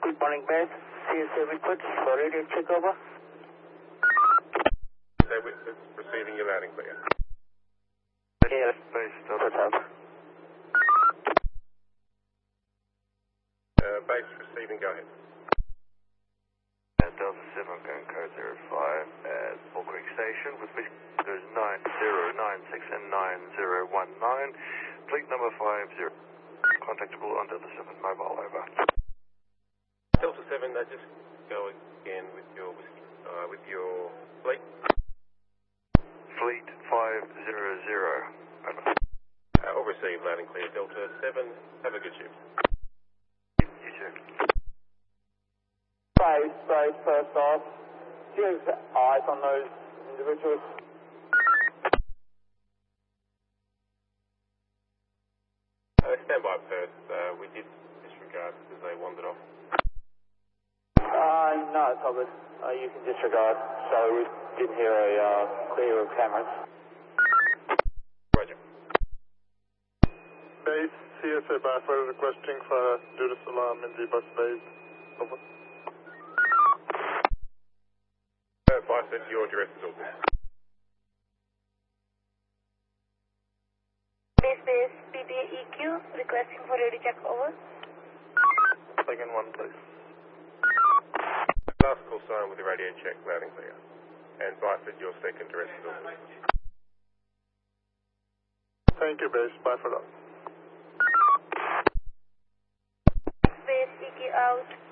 Good morning, base. CSA reports for radio check over. Say Whitford, receiving you loud and clear. Yes, base, what's up? Base receiving, go ahead. Delta 7 going code 05 at Bull Creek Station with goes 9096 and 9019. Fleet number 50. Contactable on Delta 7 mobile, over. Delta 7, just go again with your fleet. Fleet 500, over. All received loud and clear. Delta 7, have a good shift. You too. Base, first off. Do you have eyes on those individuals? Stand by, Perth. We did disregard because they wandered off. No, it's all good. You can disregard. So we didn't hear a clear of cameras. Roger. Base, CSA Baffert requesting for Judas alarm in the bus base. Over. Bicep, your address is all good. Base, PBEQ, requesting for radio check over. Second one, please. Last call sign with the radio check loud and clear. And Bicep, your second address is all good. Thank you, base. Baffert out. Base, EQ out.